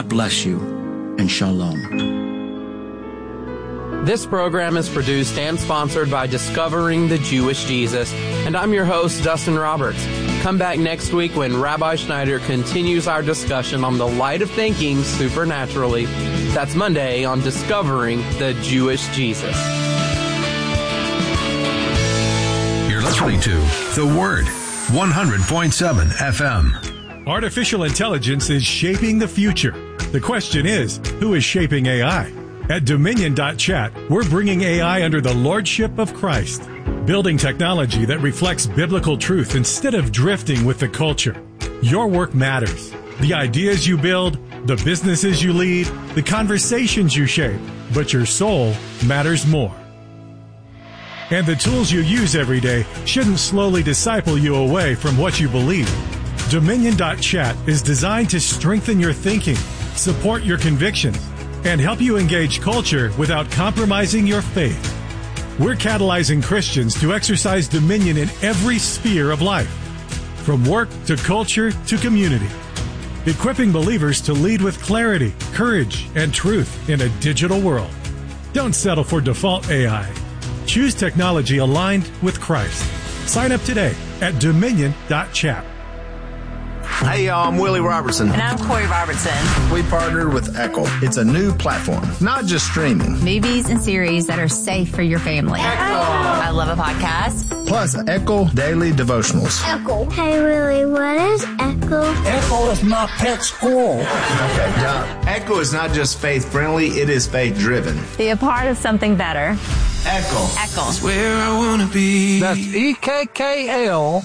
God bless you, and shalom. This program is produced and sponsored by Discovering the Jewish Jesus, and I'm your host, Dustin Roberts. Come back next week when Rabbi Schneider continues our discussion on the light of thinking supernaturally. That's Monday on Discovering the Jewish Jesus. You're listening to The Word, 100.7 FM. Artificial intelligence is shaping the future. The question is, who is shaping AI? At Dominion.chat, we're bringing AI under the lordship of Christ, building technology that reflects biblical truth instead of drifting with the culture. Your work matters. The ideas you build, the businesses you lead, the conversations you shape, but your soul matters more. And the tools you use every day shouldn't slowly disciple you away from what you believe. Dominion.chat is designed to strengthen your thinking, support your convictions, and help you engage culture without compromising your faith. We're catalyzing Christians to exercise dominion in every sphere of life, from work to culture to community, equipping believers to lead with clarity, courage, and truth in a digital world. Don't settle for default AI. Choose technology aligned with Christ. Sign up today at Dominion.chat. Hey, y'all, I'm Willie Robertson. And I'm Corey Robertson. We partnered with Echo. It's a new platform, not just streaming. Movies and series that are safe for your family. Echo. I love a podcast. Plus, Echo Daily Devotionals. Echo. Hey, Willie, what is Echo? Echo is my pet squirrel. Okay, John. Echo is not just faith-friendly, it is faith-driven. Be a part of something better. Echo. Echo. That's where I want to be. That's EKKL.com.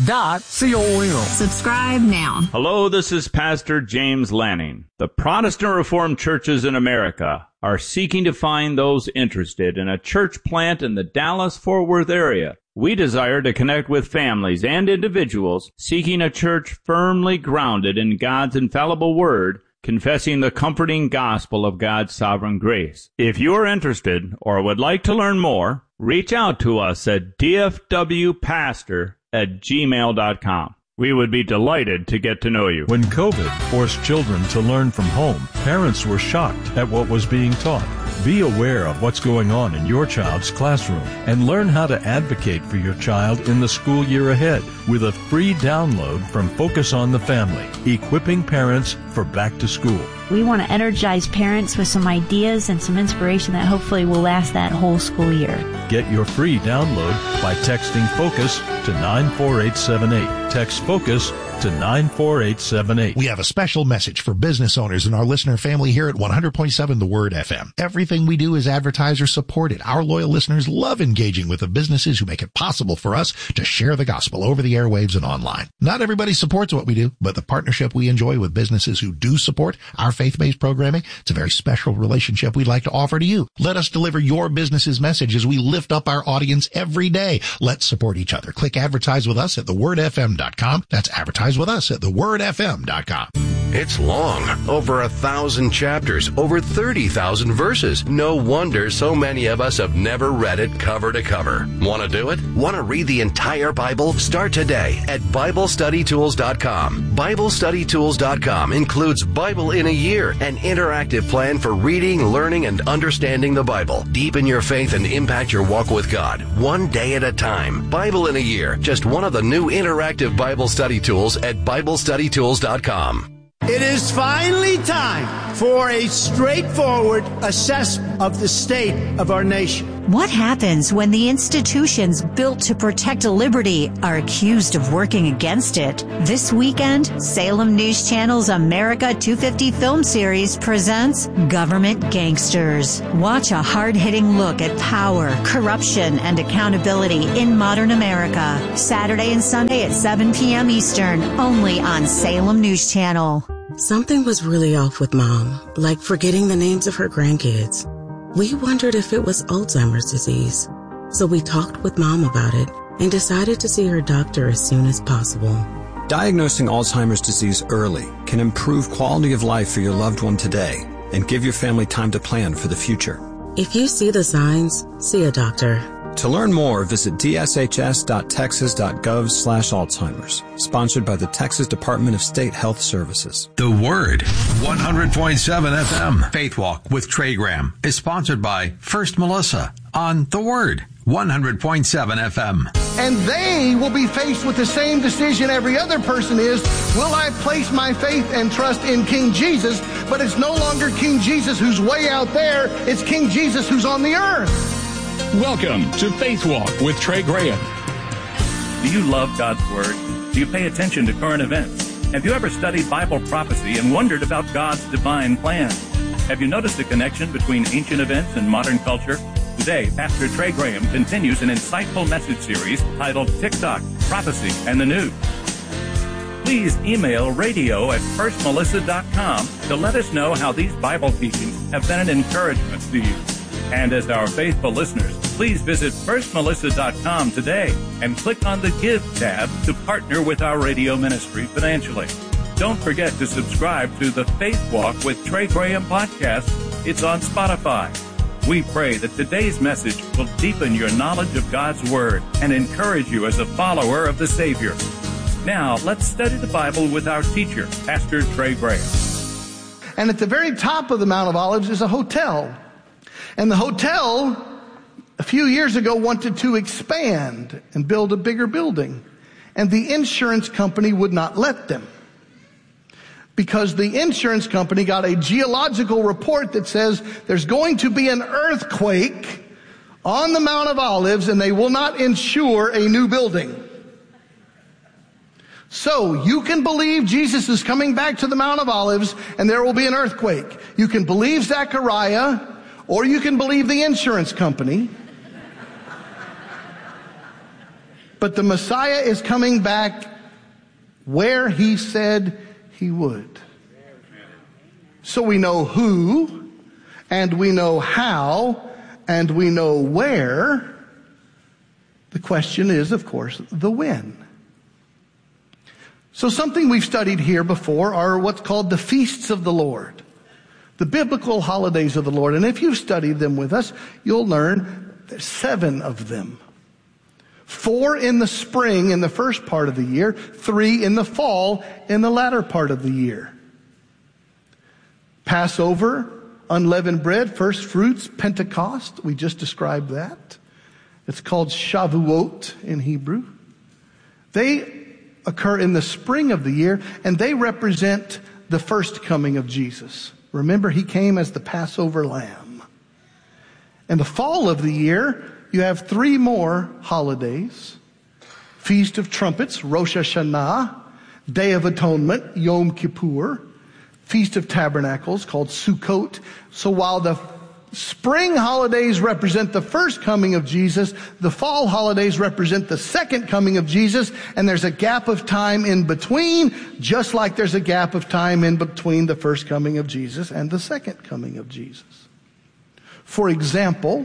Subscribe now. Hello, this is Pastor James Lanning. The Protestant Reformed churches in America are seeking to find those interested in a church plant in the Dallas-Fort Worth area. We desire to connect with families and individuals seeking a church firmly grounded in God's infallible word, confessing the comforting gospel of God's sovereign grace. If you are interested or would like to learn more, reach out to us at dfwpastor@gmail.com. We would be delighted to get to know you. When COVID forced children to learn from home, parents were shocked at what was being taught. Be aware of what's going on in your child's classroom and learn how to advocate for your child in the school year ahead with a free download from Focus on the Family, equipping parents for back to school. We want to energize parents with some ideas and some inspiration that hopefully will last that whole school year. Get your free download by texting FOCUS to 94878. Text FOCUS to 94878. We have a special message for business owners and our listener family here at 100.7 The Word FM. Everything we do is advertiser supported. Our loyal listeners love engaging with the businesses who make it possible for us to share the gospel over the airwaves and online. Not everybody supports what we do, but the partnership we enjoy with businesses who do support our faith-based programming, it's a very special relationship we'd like to offer to you. Let us deliver your business's message as we lift up our audience every day. Let's support each other. Click advertise with us at thewordfm.com. That's advertise with us at thewordfm.com. It's long, over 1,000 chapters, over 30,000 verses. No wonder so many of us have never read it cover to cover. Want to do it? Want to read the entire Bible? Start today at BibleStudyTools.com. BibleStudyTools.com includes Bible in a Year, an interactive plan for reading, learning, and understanding the Bible. Deepen your faith and impact your walk with God, one day at a time. Bible in a Year, just one of the new interactive Bible study tools at BibleStudyTools.com. It is finally time for a straightforward assessment of the state of our nation. What happens when the institutions built to protect liberty are accused of working against it? This weekend, Salem News Channel's America 250 film series presents Government Gangsters. Watch a hard-hitting look at power, corruption, and accountability in modern America. Saturday and Sunday at 7 p.m. Eastern, only on Salem News Channel. Something was really off with Mom, like forgetting the names of her grandkids. We wondered if it was Alzheimer's disease. So we talked with Mom about it and decided to see her doctor as soon as possible. Diagnosing Alzheimer's disease early can improve quality of life for your loved one today and give your family time to plan for the future. If you see the signs, see a doctor. To learn more, visit dshs.texas.gov/Alzheimer's. Sponsored by the Texas Department of State Health Services. The Word, 100.7 FM. Faith Walk with Trey Graham is sponsored by First Melissa on The Word, 100.7 FM. And they will be faced with the same decision every other person is. Will I place my faith and trust in King Jesus? But it's no longer King Jesus who's way out there. It's King Jesus who's on the earth. Welcome to Faith Walk with Trey Graham. Do you love God's Word? Do you pay attention to current events? Have you ever studied Bible prophecy and wondered about God's divine plan? Have you noticed a connection between ancient events and modern culture? Today, Pastor Trey Graham continues an insightful message series titled TikTok, Prophecy, and the News. Please email radio@firstmelissa.com to let us know how these Bible teachings have been an encouragement to you. And as our faithful listeners, please visit firstmelissa.com today and click on the Give tab to partner with our radio ministry financially. Don't forget to subscribe to the Faith Walk with Trey Graham podcast. It's on Spotify. We pray that today's message will deepen your knowledge of God's Word and encourage you as a follower of the Savior. Now, let's study the Bible with our teacher, Pastor Trey Graham. And at the very top of the Mount of Olives is a hotel. And the hotel, a few years ago, wanted to expand and build a bigger building. And the insurance company would not let them. Because the insurance company got a geological report that says there's going to be an earthquake on the Mount of Olives and they will not insure a new building. So you can believe Jesus is coming back to the Mount of Olives and there will be an earthquake. You can believe Zechariah, or you can believe the insurance company. But the Messiah is coming back where he said he would. So we know who, and we know how, and we know where. The question is, of course, the when. So something we've studied here before are what's called the feasts of the Lord. The biblical holidays of the Lord. And if you've studied them with us, you'll learn there's 7 of them. 4 in the spring in the first part of the year, 3 in the fall in the latter part of the year. Passover, unleavened bread, first fruits, Pentecost. We just described that. It's called Shavuot in Hebrew. They occur in the spring of the year, and they represent the first coming of Jesus. Remember, he came as the Passover lamb. In the fall of the year, you have 3 more holidays. Feast of Trumpets, Rosh Hashanah. Day of Atonement, Yom Kippur. Feast of Tabernacles, called Sukkot. So while the spring holidays represent the first coming of Jesus, the fall holidays represent the second coming of Jesus, and there's a gap of time in between, just like there's a gap of time in between the first coming of Jesus and the second coming of Jesus. For example,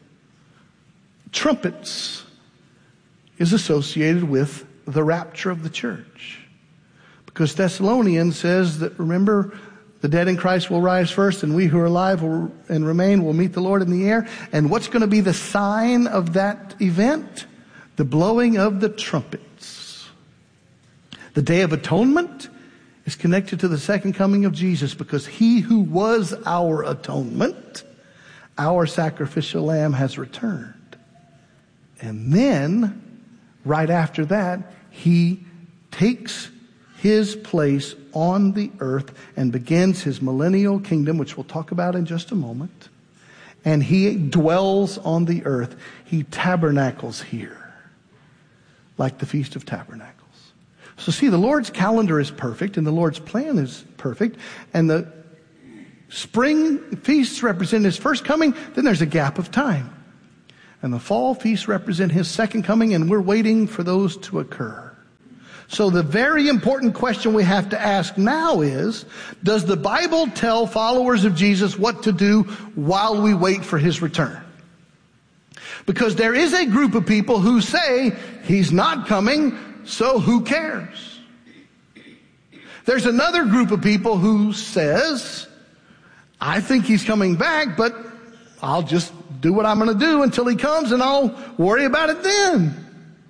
trumpets is associated with the rapture of the church. Because Thessalonians says that, remember, the dead in Christ will rise first, and we who are alive and remain will meet the Lord in the air. And what's going to be the sign of that event? The blowing of the trumpets. The Day of Atonement is connected to the second coming of Jesus, because he who was our atonement, our sacrificial lamb, has returned. And then, right after that, he takes his place on the earth and begins his millennial kingdom, which we'll talk about in just a moment. And he dwells on the earth. He tabernacles here, like the Feast of Tabernacles. So see, the Lord's calendar is perfect, and the Lord's plan is perfect, and the spring feasts represent his first coming. Then there's a gap of time. And the fall feasts represent his second coming, and we're waiting for those to occur. So the very important question we have to ask now is, does the Bible tell followers of Jesus what to do while we wait for his return? Because there is a group of people who say, he's not coming, so who cares? There's another group of people who says, I think he's coming back, but I'll just do what I'm going to do until he comes and I'll worry about it then.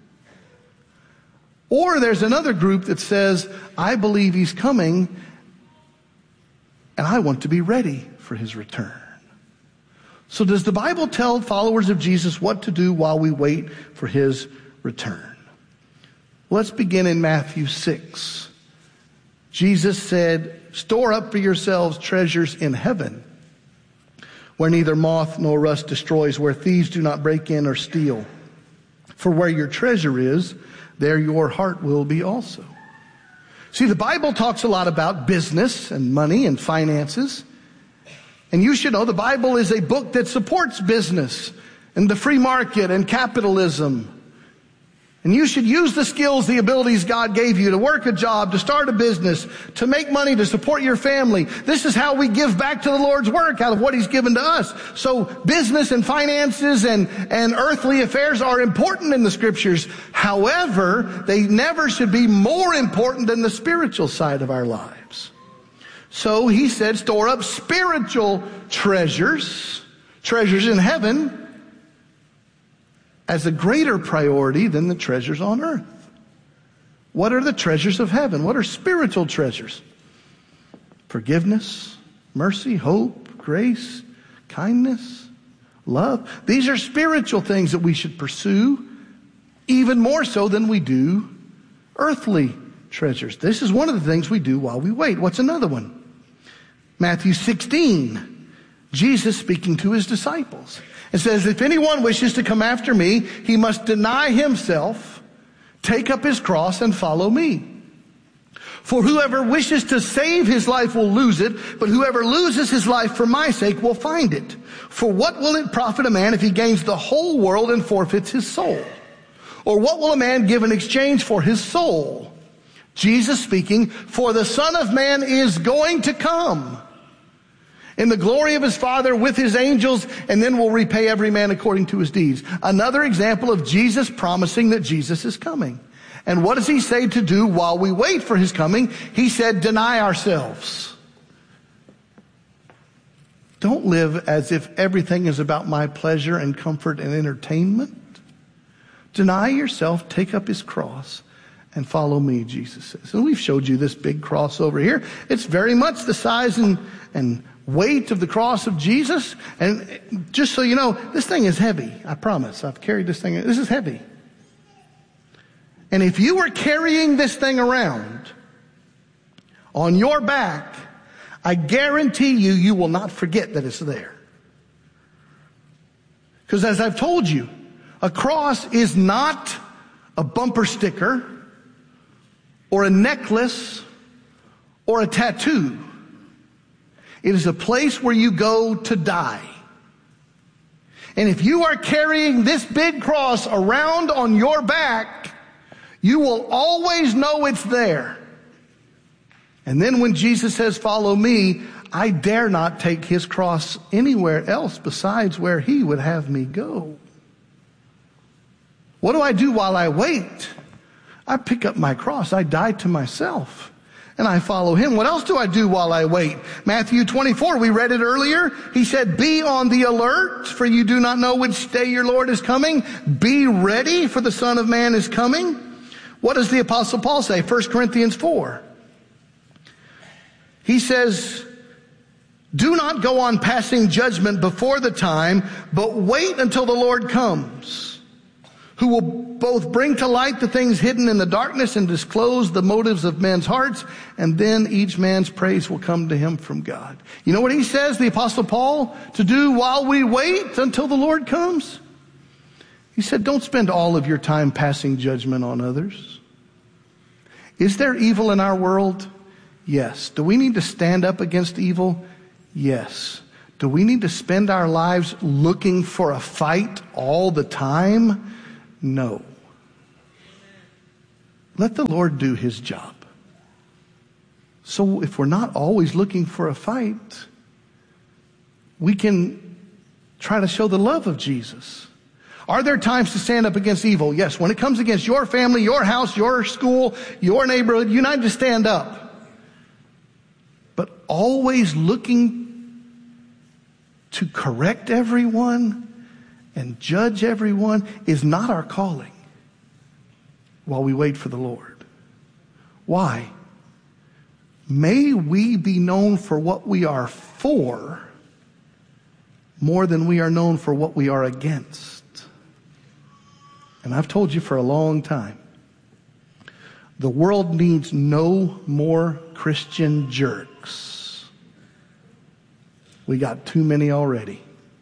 Or there's another group that says, I believe he's coming and I want to be ready for his return. So does the Bible tell followers of Jesus what to do while we wait for his return? Let's begin in Matthew 6. Jesus said, store up for yourselves treasures in heaven, where neither moth nor rust destroys, where thieves do not break in or steal. For where your treasure is, there your heart will be also. See, the Bible talks a lot about business and money and finances. And you should know the Bible is a book that supports business and the free market and capitalism. And you should use the skills, the abilities God gave you to work a job, to start a business, to make money, to support your family. This is how we give back to the Lord's work out of what he's given to us. So business and finances and earthly affairs are important in the scriptures. However, they never should be more important than the spiritual side of our lives. So he said, store up spiritual treasures in heaven, as a greater priority than the treasures on earth. What are the treasures of heaven? What are spiritual treasures? Forgiveness, mercy, hope, grace, kindness, love. These are spiritual things that we should pursue even more so than we do earthly treasures. This is one of the things we do while we wait. What's another one? Matthew 16, Jesus speaking to his disciples. It says, if anyone wishes to come after me, he must deny himself, take up his cross, and follow me. For whoever wishes to save his life will lose it, but whoever loses his life for my sake will find it. For what will it profit a man if he gains the whole world and forfeits his soul? Or what will a man give in exchange for his soul? Jesus speaking, for the Son of Man is going to come in the glory of his Father with his angels, and then will repay every man according to his deeds. Another example of Jesus promising that Jesus is coming. And what does he say to do while we wait for his coming? He said, deny ourselves. Don't live as if everything is about my pleasure and comfort and entertainment. Deny yourself, take up his cross, and follow me, Jesus says. And we've showed you this big cross over here. It's very much the size and weight of the cross of Jesus. And just so you know, this thing is heavy. I promise. I've carried this thing. This is heavy. And if you were carrying this thing around on your back, I guarantee you will not forget that it's there. Because as I've told you, a cross is not a bumper sticker or a necklace or a tattoo. It is a place where you go to die. And if you are carrying this big cross around on your back, you will always know it's there. And then when Jesus says, follow me, I dare not take his cross anywhere else besides where he would have me go. What do I do while I wait? I pick up my cross. I die to myself. And I follow him. What else do I do while I wait? Matthew 24, we read it earlier. He said, be on the alert, for you do not know which day your Lord is coming. Be ready, for the Son of Man is coming. What does the Apostle Paul say? 1 Corinthians 4. He says, do not go on passing judgment before the time, but wait until the Lord comes, who will both bring to light the things hidden in the darkness and disclose the motives of men's hearts, and then each man's praise will come to him from God. You know what he says, the Apostle Paul, to do while we wait until the Lord comes? He said, don't spend all of your time passing judgment on others. Is there evil in our world? Yes. Do we need to stand up against evil? Yes. Do we need to spend our lives looking for a fight all the time? No. Let the Lord do his job. So if we're not always looking for a fight, we can try to show the love of Jesus. Are there times to stand up against evil? Yes. When it comes against your family, your house, your school, your neighborhood, you need to stand up. But always looking to correct everyone, and judge everyone is not our calling while we wait for the Lord. Why? May we be known for what we are for more than we are known for what we are against. And I've told you for a long time, the world needs no more Christian jerks. We got too many already.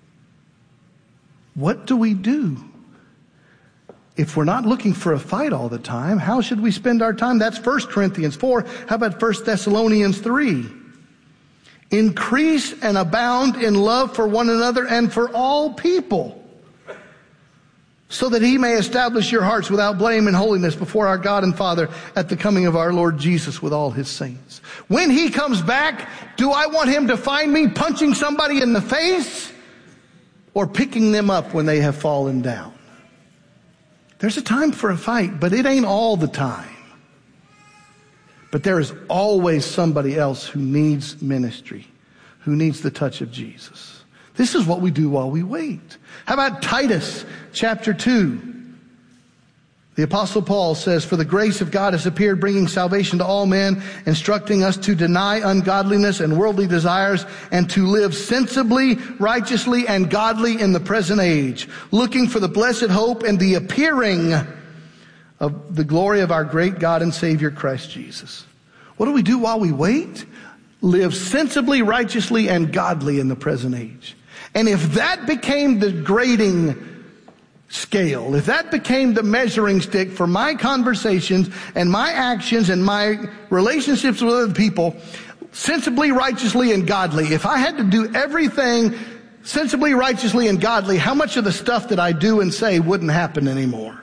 What do we do? If we're not looking for a fight all the time, how should we spend our time? That's 1 Corinthians 4. How about 1 Thessalonians 3? Increase and abound in love for one another and for all people, so that he may establish your hearts without blame and holiness before our God and Father at the coming of our Lord Jesus with all his saints. When he comes back, do I want him to find me punching somebody in the face or picking them up when they have fallen down? There's a time for a fight, but it ain't all the time. But there is always somebody else who needs ministry, who needs the touch of Jesus. This is what we do while we wait. How about Titus chapter 2? The Apostle Paul says, "For the grace of God has appeared, bringing salvation to all men, instructing us to deny ungodliness and worldly desires, and to live sensibly, righteously, and godly in the present age, looking for the blessed hope and the appearing of the glory of our great God and Savior Christ Jesus." What do we do while we wait? Live sensibly, righteously, and godly in the present age. And if that became the grading scale, if that became the measuring stick for my conversations and my actions and my relationships with other people, sensibly, righteously, and godly, if I had to do everything sensibly, righteously, and godly, how much of the stuff that I do and say wouldn't happen anymore?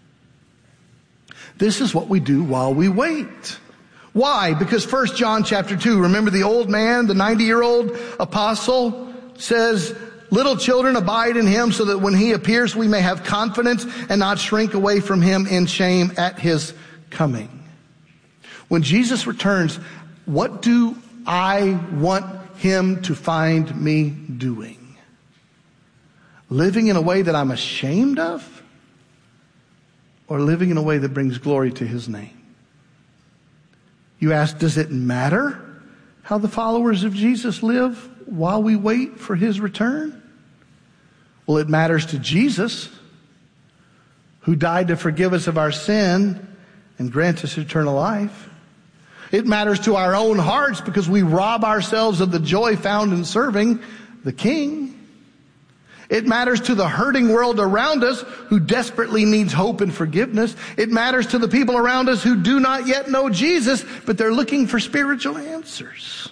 This is what we do while we wait. Why? Because 1 John chapter 2, remember the old man, the 90-year-old apostle says, "Little children, abide in him so that when he appears we may have confidence and not shrink away from him in shame at his coming." When Jesus returns, what do I want him to find me doing? Living in a way that I'm ashamed of? Or living in a way that brings glory to his name? You ask, does it matter how the followers of Jesus live while we wait for his return? Well, it matters to Jesus, who died to forgive us of our sin and grant us eternal life. It matters to our own hearts because we rob ourselves of the joy found in serving the King. It matters to the hurting world around us who desperately needs hope and forgiveness. It matters to the people around us who do not yet know Jesus, but they're looking for spiritual answers.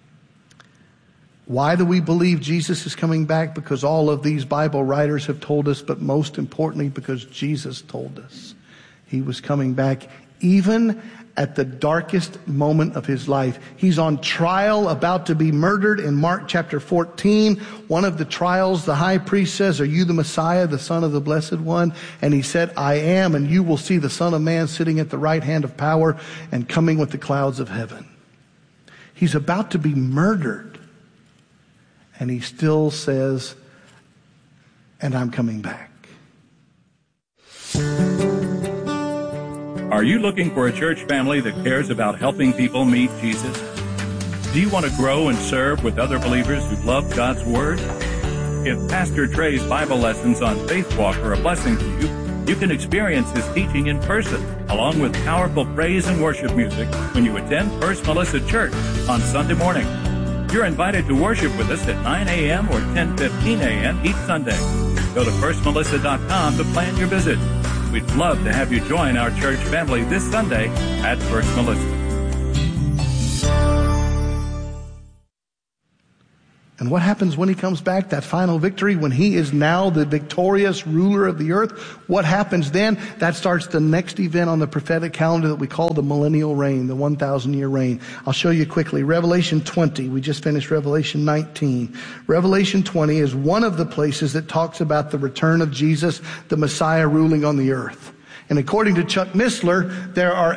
Why do we believe Jesus is coming back? Because all of these Bible writers have told us, but most importantly, because Jesus told us he was coming back even at the darkest moment of his life. He's on trial, about to be murdered in Mark chapter 14. One of the trials, the high priest says, "Are you the Messiah, the Son of the Blessed One?" And he said, "I am, and you will see the Son of Man sitting at the right hand of power and coming with the clouds of heaven." He's about to be murdered. And he still says, "And I'm coming back." Are you looking for a church family that cares about helping people meet Jesus? Do you want to grow and serve with other believers who love God's Word? If Pastor Trey's Bible lessons on Faith Walk are a blessing to you, you can experience his teaching in person, along with powerful praise and worship music when you attend First Melissa Church on Sunday morning. You're invited to worship with us at 9 a.m. or 10:15 a.m. each Sunday. Go to firstmelissa.com to plan your visit. We'd love to have you join our church family this Sunday at First Melissa. And what happens when he comes back, that final victory, when he is now the victorious ruler of the earth? What happens then? That starts the next event on the prophetic calendar that we call the millennial reign, the 1,000-year reign. I'll show you quickly. Revelation 20. We just finished Revelation 19. Revelation 20 is one of the places that talks about the return of Jesus, the Messiah ruling on the earth. And according to Chuck Missler, there are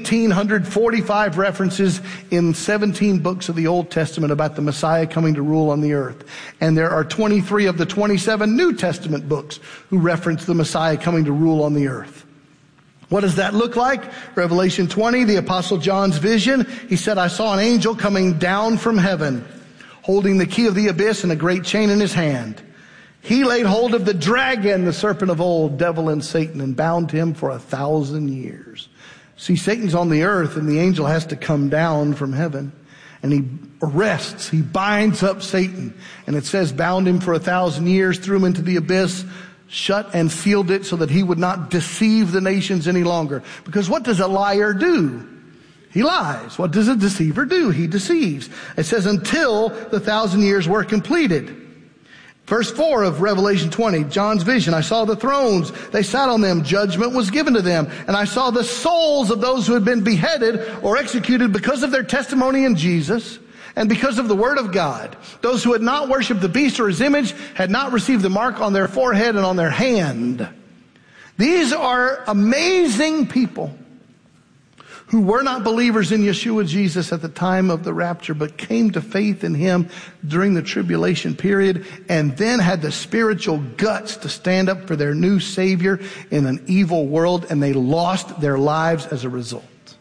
1,845 references in 17 books of the Old Testament about the Messiah coming to rule on the earth. And there are 23 of the 27 New Testament books who reference the Messiah coming to rule on the earth. What does that look like? Revelation 20, the Apostle John's vision. He said, I saw an angel coming down from heaven, holding the key of the abyss and a great chain in his hand. He laid hold of the dragon, the serpent of old, devil and Satan, and bound him for 1,000 years. See, Satan's on the earth, and the angel has to come down from heaven. And he arrests, he binds up Satan. And it says, bound him for 1,000 years, threw him into the abyss, shut and sealed it so that he would not deceive the nations any longer. Because what does a liar do? He lies. What does a deceiver do? He deceives. It says, until the 1,000 years were completed. Verse 4 of Revelation 20, John's vision. I saw the thrones. They sat on them. Judgment was given to them. And I saw the souls of those who had been beheaded or executed because of their testimony in Jesus and because of the word of God. Those who had not worshipped the beast or his image had not received the mark on their forehead and on their hand. These are amazing people who were not believers in Yeshua Jesus at the time of the rapture, but came to faith in him during the tribulation period, and then had the spiritual guts to stand up for their new Savior in an evil world, and they lost their lives as a result.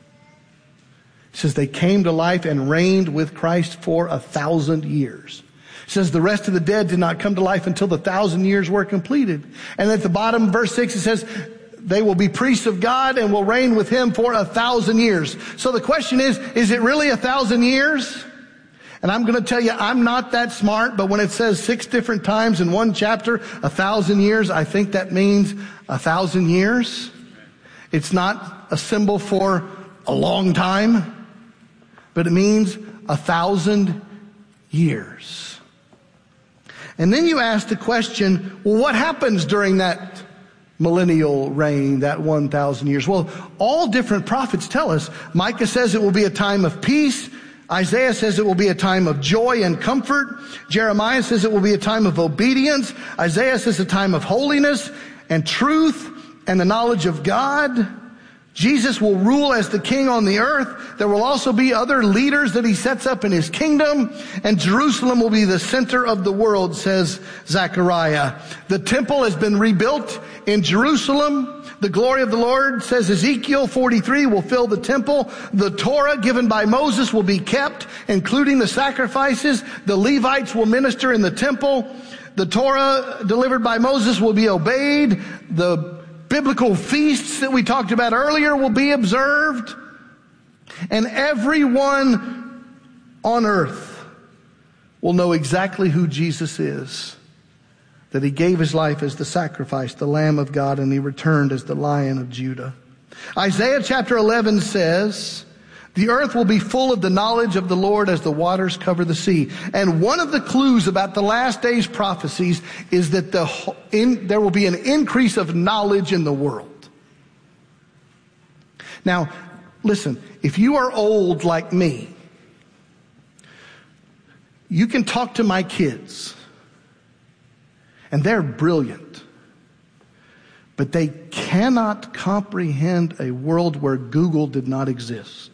It says they came to life and reigned with Christ for 1,000 years. It says the rest of the dead did not come to life until the 1,000 years were completed. And at the bottom, verse 6, it says, they will be priests of God and will reign with him for 1,000 years. So the question is it really 1,000 years? And I'm going to tell you, I'm not that smart, but when it says 6 different times in one chapter, 1,000 years, I think that means 1,000 years. It's not a symbol for a long time, but it means 1,000 years. And then you ask the question, well, what happens during that millennial reign, that 1,000 years? Well, all different prophets tell us. Micah says it will be a time of peace. Isaiah says it will be a time of joy and comfort. Jeremiah says it will be a time of obedience. Isaiah says a time of holiness and truth and the knowledge of God. Jesus will rule as the king on the earth. There will also be other leaders that he sets up in his kingdom. And Jerusalem will be the center of the world, says Zechariah. The temple has been rebuilt in Jerusalem. The glory of the Lord, says Ezekiel 43, will fill the temple. The Torah given by Moses will be kept, including the sacrifices. The Levites will minister in the temple. The Torah delivered by Moses will be obeyed. The biblical feasts that we talked about earlier will be observed. And everyone on earth will know exactly who Jesus is. That he gave his life as the sacrifice, the Lamb of God, and he returned as the Lion of Judah. Isaiah chapter 11 says, the earth will be full of the knowledge of the Lord as the waters cover the sea. And one of the clues about the last days prophecies is that there will be an increase of knowledge in the world. Now, listen, if you are old like me, you can talk to my kids, and they're brilliant, but they cannot comprehend a world where Google did not exist.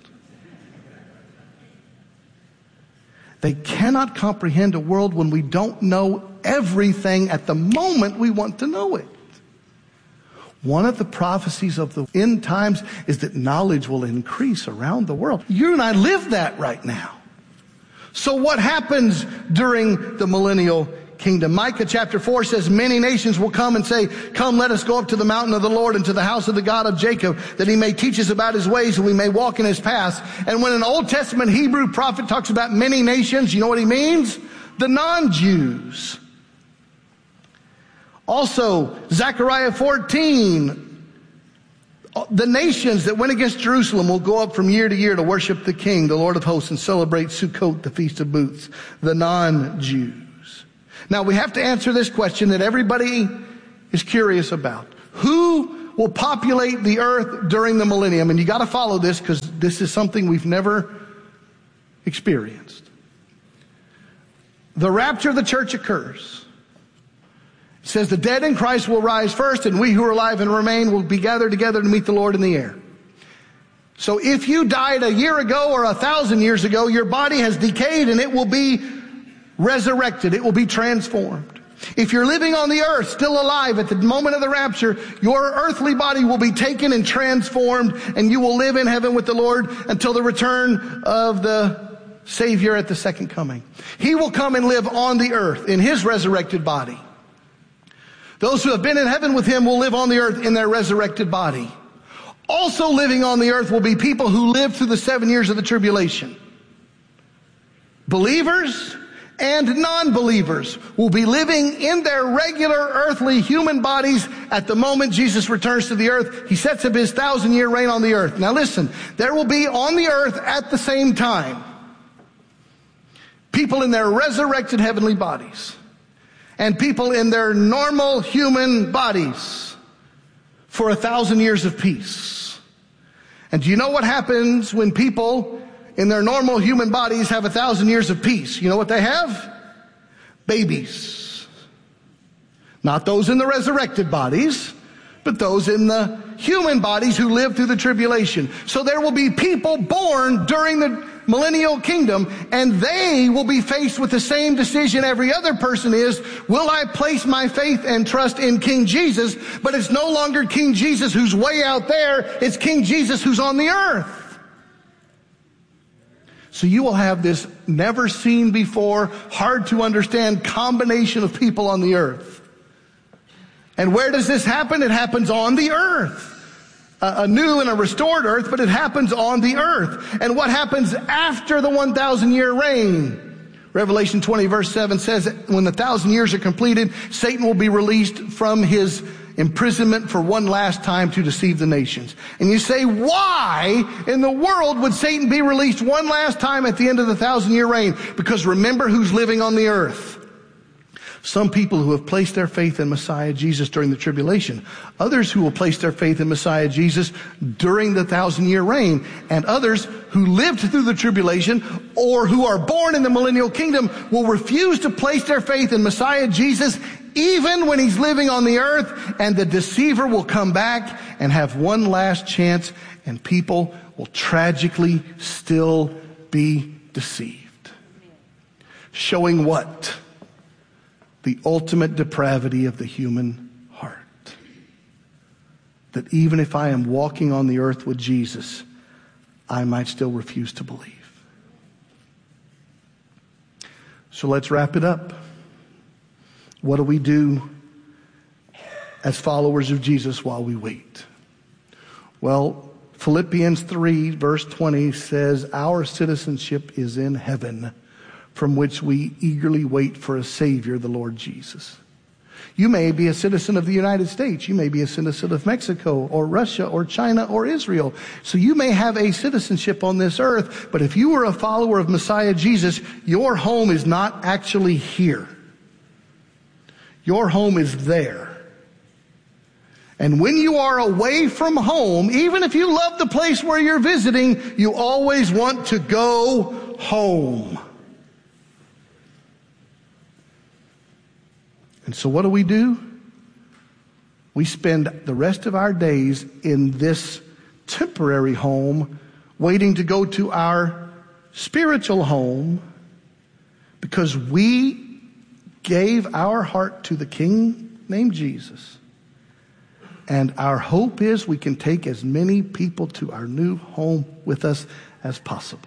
They cannot comprehend a world when we don't know everything at the moment we want to know it. One of the prophecies of the end times is that knowledge will increase around the world. You and I live that right now. So what happens during the millennial kingdom? Micah chapter 4 says, many nations will come and say, come, let us go up to the mountain of the Lord and to the house of the God of Jacob, that he may teach us about his ways and we may walk in his paths. And when an Old Testament Hebrew prophet talks about many nations, you know what he means? The non-Jews. Also, Zechariah 14, the nations that went against Jerusalem will go up from year to year to worship the King, the Lord of hosts, and celebrate Sukkot, the Feast of Booths, the non-Jews. Now, we have to answer this question that everybody is curious about. Who will populate the earth during the millennium? And you got to follow this because this is something we've never experienced. The rapture of the church occurs. It says the dead in Christ will rise first, and we who are alive and remain will be gathered together to meet the Lord in the air. So if you died a year ago or 1,000 years ago, your body has decayed and it will be resurrected. It will be transformed. If you're living on the earth, still alive at the moment of the rapture, your earthly body will be taken and transformed, and you will live in heaven with the Lord until the return of the Savior at the second coming. He will come and live on the earth in His resurrected body. Those who have been in heaven with Him will live on the earth in their resurrected body. Also living on the earth will be people who lived through the 7 years of the tribulation. Believers and non-believers will be living in their regular earthly human bodies at the moment Jesus returns to the earth. He sets up His 1,000-year reign on the earth. Now listen, there will be on the earth at the same time people in their resurrected heavenly bodies and people in their normal human bodies for 1,000 years of peace. And do you know what happens when people in their normal human bodies have 1,000 years of peace? You know what they have? Babies. Not those in the resurrected bodies, but those in the human bodies who live through the tribulation. So there will be people born during the millennial kingdom, and they will be faced with the same decision every other person is. Will I place my faith and trust in King Jesus? But it's no longer King Jesus who's way out there. It's King Jesus who's on the earth. So you will have this never seen before, hard to understand combination of people on the earth. And where does this happen? It happens on the earth. A new and a restored earth, but it happens on the earth. And what happens after the 1,000-year reign? Revelation 20 verse 7 says that when the 1,000 years are completed, Satan will be released from his imprisonment for one last time to deceive the nations. And you say, why in the world would Satan be released one last time at the end of the 1,000-year reign? Because remember who's living on the earth. Some people who have placed their faith in Messiah Jesus during the tribulation. Others who will place their faith in Messiah Jesus during the 1,000-year reign. And others who lived through the tribulation or who are born in the millennial kingdom will refuse to place their faith in Messiah Jesus even when He's living on the earth. And the deceiver will come back and have one last chance, and people will tragically still be deceived. Showing what? The ultimate depravity of the human heart. That even if I am walking on the earth with Jesus, I might still refuse to believe. So let's wrap it up. What do we do as followers of Jesus while we wait? Well, Philippians 3 verse 20 says, our citizenship is in heaven, from which we eagerly wait for a Savior, the Lord Jesus. You may be a citizen of the United States. You may be a citizen of Mexico or Russia or China or Israel. So you may have a citizenship on this earth, but if you were a follower of Messiah Jesus, your home is not actually here. Your home is there. And when you are away from home, even if you love the place where you're visiting, you always want to go home. And so what do? We spend the rest of our days in this temporary home waiting to go to our spiritual home because we gave our heart to the King named Jesus. And our hope is we can take as many people to our new home with us as possible.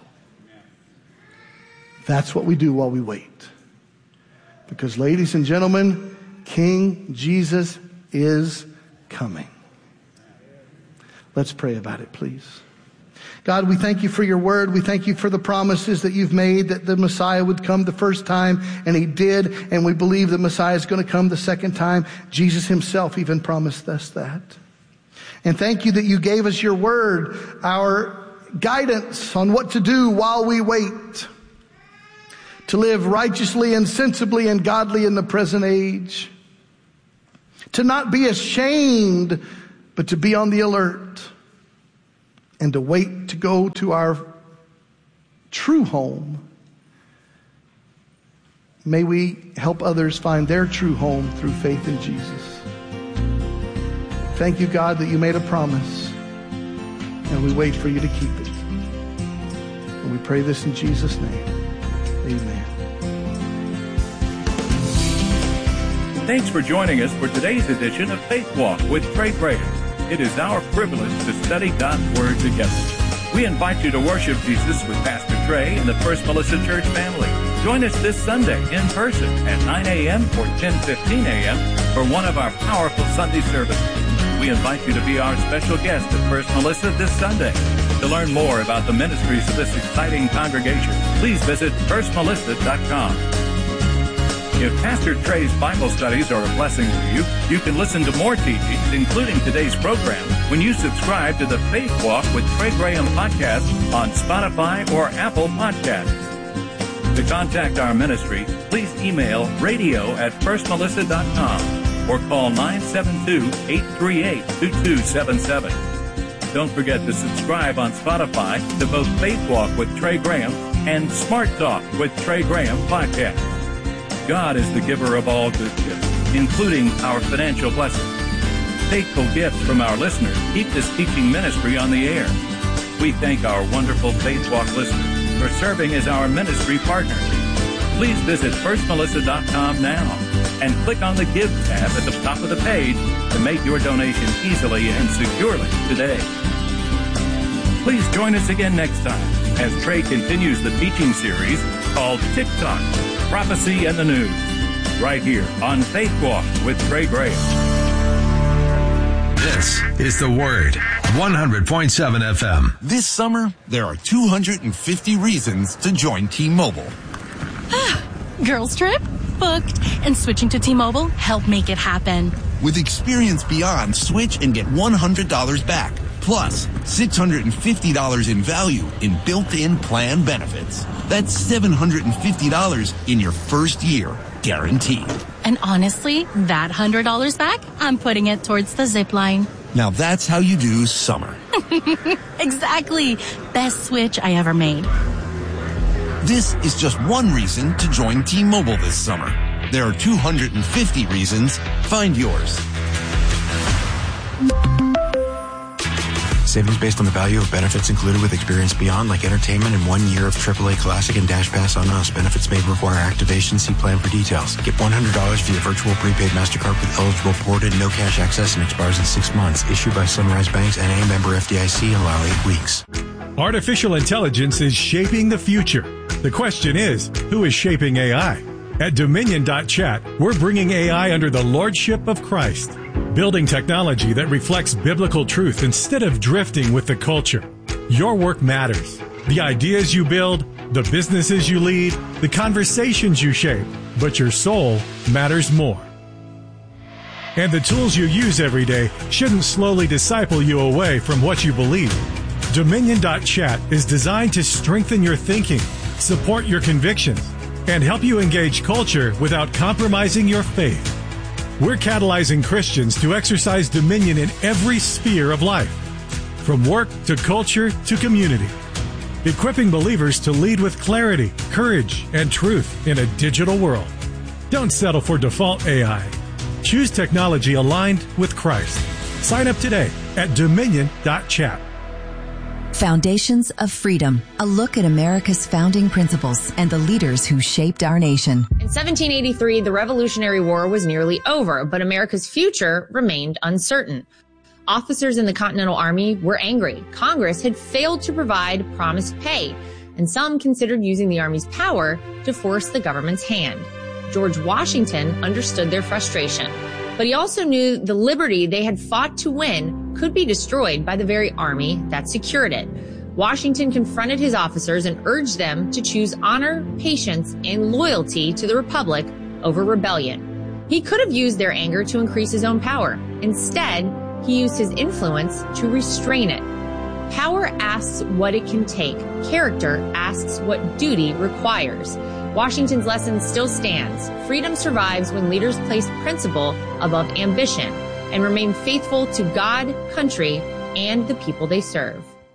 That's what we do while we wait. Because, ladies and gentlemen, King Jesus is coming. Let's pray about it, please. God, we thank you for your word. We thank you for the promises that you've made that the Messiah would come the first time, and He did. And we believe the Messiah is going to come the second time. Jesus Himself even promised us that. And thank you that you gave us your word, our guidance on what to do while we wait. To live righteously and sensibly and godly in the present age. To not be ashamed, but to be on the alert. And to wait to go to our true home May we help others find their true home through faith in Jesus. Thank you, God, that you made a promise, and we wait for you to keep it. And we pray this in Jesus' name. Amen. Thanks for joining us for today's edition of Faith Walk with Trey Graham. It is our privilege to study God's Word together. We invite you to worship Jesus with Pastor Trey and the First Melissa Church family. Join us this Sunday in person at 9 a.m. or 10:15 a.m. for one of our powerful Sunday services. We invite you to be our special guest at First Melissa this Sunday. To learn more about the ministries of this exciting congregation, please visit firstmelissa.com. If Pastor Trey's Bible studies are a blessing to you, you can listen to more teachings, including today's program, when you subscribe to the Faith Walk with Trey Graham podcast on Spotify or Apple Podcasts. To contact our ministry, please email radio@firstmelissa.com or call 972-838-2277. Don't forget to subscribe on Spotify to both Faith Walk with Trey Graham and Smart Talk with Trey Graham podcast. God is the giver of all good gifts, including our financial blessings. Faithful gifts from our listeners keep this teaching ministry on the air. We thank our wonderful Faith Walk listeners for serving as our ministry partners. Please visit firstmelissa.com now and click on the Give tab at the top of the page to make your donation easily and securely today. Please join us again next time as Trey continues the teaching series called TikTok, Prophecy and the News, right here on Faith Walk with Trey Graham. This is The Word, 100.7 FM. This summer, there are 250 reasons to join T-Mobile. Girls trip? Booked. And switching to T-Mobile helped make it happen. With Experience Beyond, switch and get $100 back. Plus, $650 in value in built-in plan benefits. That's $750 in your first year, guaranteed. And honestly, that $100 back, I'm putting it towards the zip line. Now that's how you do summer. Exactly. Best switch I ever made. This is just one reason to join T-Mobile this summer. There are 250 reasons. Find yours. Savings based on the value of benefits included with Experience Beyond, like entertainment and 1 year of AAA Classic and Dash Pass on us. Benefits may require activation. See plan for details. Get $100 via virtual prepaid MasterCard with eligible ported, no cash access, and expires in 6 months. Issued by Sunrise Banks and a member FDIC, and allow 8 weeks. Artificial intelligence is shaping the future. The question is, who is shaping AI? At Dominion.chat, we're bringing AI under the lordship of Christ, building technology that reflects biblical truth instead of drifting with the culture. Your work matters. The ideas you build, the businesses you lead, the conversations you shape, but your soul matters more. And the tools you use every day shouldn't slowly disciple you away from what you believe. Dominion.chat is designed to strengthen your thinking, support your convictions, and help you engage culture without compromising your faith. We're catalyzing Christians to exercise dominion in every sphere of life, from work to culture to community, equipping believers to lead with clarity, courage, and truth in a digital world. Don't settle for default AI. Choose technology aligned with Christ. Sign up today at Dominion.chat. Foundations of Freedom, a look at America's founding principles and the leaders who shaped our nation. In 1783, the Revolutionary War was nearly over, but America's future remained uncertain. Officers in the Continental Army were angry. Congress had failed to provide promised pay, and some considered using the Army's power to force the government's hand. George Washington understood their frustration, but he also knew the liberty they had fought to win could be destroyed by the very army that secured it. Washington confronted his officers and urged them to choose honor, patience, and loyalty to the Republic over rebellion. He could have used their anger to increase his own power. Instead, he used his influence to restrain it. Power asks what it can take. Character asks what duty requires. Washington's lesson still stands. Freedom survives when leaders place principle above ambition and remain faithful to God, country, and the people they serve.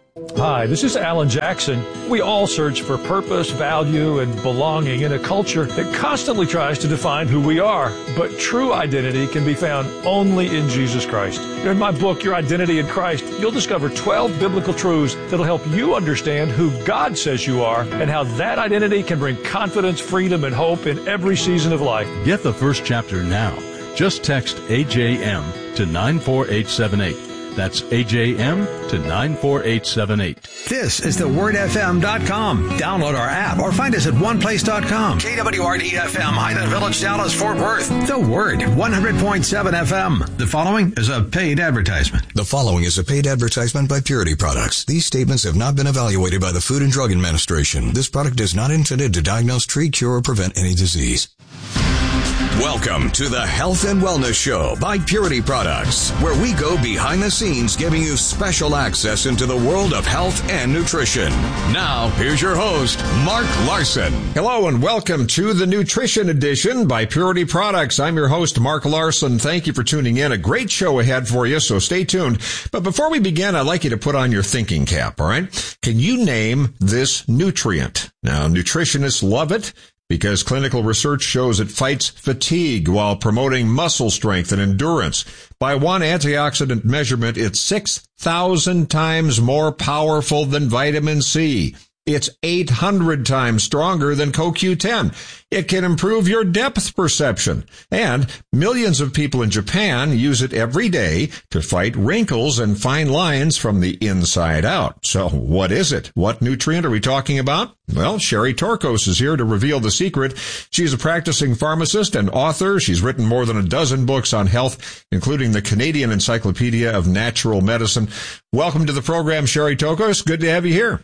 Hi, this is Alan Jackson. We all search for purpose, value, and belonging in a culture that constantly tries to define who we are. But true identity can be found only in Jesus Christ. In my book, Your Identity in Christ, you'll discover 12 biblical truths that'll help you understand who God says you are and how that identity can bring confidence, freedom, and hope in every season of life. Get the first chapter now. Just text AJM to 94878. That's AJM to 94878. This is thewordfm.com. Download our app or find us at oneplace.com. KWRD-FM, Highland Village, Dallas, Fort Worth. The Word, 100.7 FM. The following is a paid advertisement. The following is a paid advertisement by Purity Products. These statements have not been evaluated by the Food and Drug Administration. This product is not intended to diagnose, treat, cure, or prevent any disease. Welcome to the Health and Wellness Show by Purity Products, where we go behind the scenes giving you special access into the world of health and nutrition. Now, here's your host, Mark Larson. Hello and welcome to the Nutrition Edition by Purity Products. I'm your host, Mark Larson. Thank you for tuning in. A great show ahead for you, so stay tuned. But before we begin, I'd like you to put on your thinking cap, all right? Can you name this nutrient? Now, nutritionists love it, because clinical research shows it fights fatigue while promoting muscle strength and endurance. By one antioxidant measurement, it's 6,000 times more powerful than vitamin C. It's 800 times stronger than CoQ10. It can improve your depth perception. And millions of people in Japan use it every day to fight wrinkles and fine lines from the inside out. So what is it? What nutrient are we talking about? Well, Sherry Torkos is here to reveal the secret. She's a practicing pharmacist and author. She's written more than a dozen books on health, including the Canadian Encyclopedia of Natural Medicine. Welcome to the program, Sherry Torkos. Good to have you here.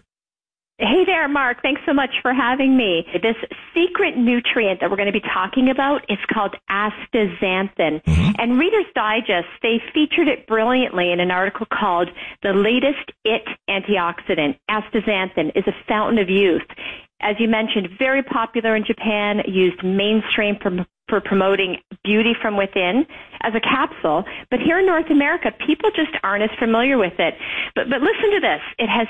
Hey there, Mark. Thanks so much for having me. This secret nutrient that we're going to be talking about is called astaxanthin. And Reader's Digest, they featured it brilliantly in an article called The Latest IT Antioxidant. Astaxanthin is a fountain of youth. As you mentioned, very popular in Japan, used mainstream for promoting beauty from within as a capsule. But here in North America, people just aren't as familiar with it. But listen to this. It has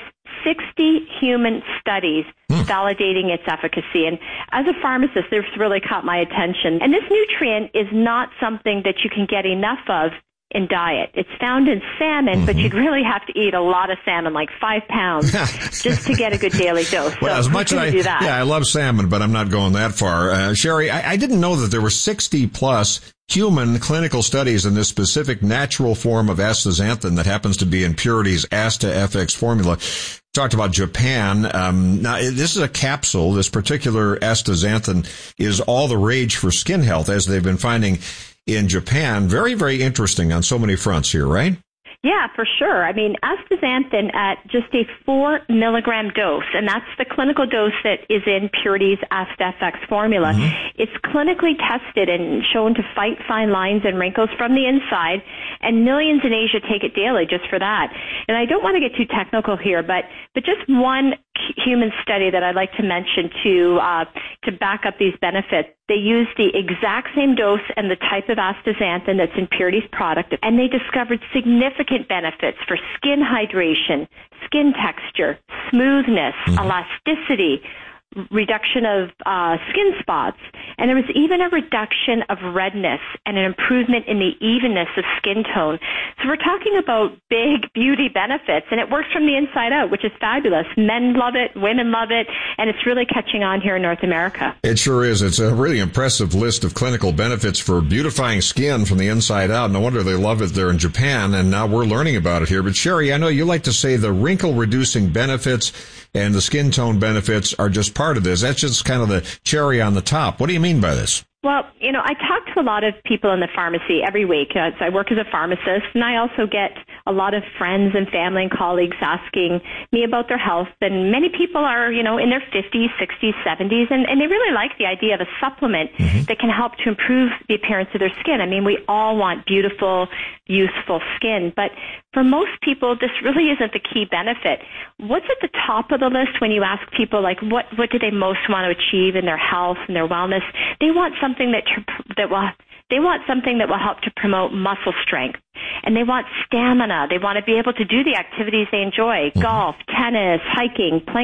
60 human studies validating its efficacy. And as a pharmacist, this really caught my attention. And this nutrient is not something that you can get enough of in diet. It's found in salmon, but you'd really have to eat a lot of salmon, like 5 pounds, just to get a good daily dose. Well, so as much as I love salmon, but I'm not going that far. Sherry, I didn't know that there were 60 plus human clinical studies in this specific natural form of astaxanthin that happens to be in Purity's Asta FX formula. Talked about Japan. Now, this is a capsule. This particular astaxanthin is all the rage for skin health, as they've been finding in Japan. Very, very interesting on so many fronts here, right? Yeah, for sure. I mean, astaxanthin at just a 4 milligram dose, and that's the clinical dose that is in Purity's Asta FX formula. It's clinically tested and shown to fight fine lines and wrinkles from the inside, and millions in Asia take it daily just for that. And I don't want to get too technical here, but just one human study that I'd like to mention to back up these benefits. They used the exact same dose and the type of astaxanthin that's in Purity's product, and they discovered significant benefits for skin hydration, skin texture, smoothness, elasticity, reduction of skin spots, and there was even a reduction of redness and an improvement in the evenness of skin tone. So we're talking about big beauty benefits, and it works from the inside out, which is fabulous. Men love it, women love it, and it's really catching on here in North America. It sure is. It's a really impressive list of clinical benefits for beautifying skin from the inside out. No wonder they love it there in Japan, and now we're learning about it here. But Sherry, I know you like to say the wrinkle-reducing benefits and the skin tone benefits are just part of this. That's just kind of the cherry on the top. What do you mean by this? Well, you know, I talk to a lot of people in the pharmacy every week. So I work as a pharmacist, and I also get a lot of friends and family and colleagues asking me about their health. And many people are, you know, in their 50s, 60s, 70s, and they really like the idea of a supplement that can help to improve the appearance of their skin. I mean, we all want beautiful, youthful skin, but for most people, this really isn't the key benefit. What's at the top of the list when you ask people, like, what do they most want to achieve in their health and their wellness? They want something that will They want something that will help to promote muscle strength. And they want stamina. They want to be able to do the activities they enjoy, golf, tennis, hiking, playing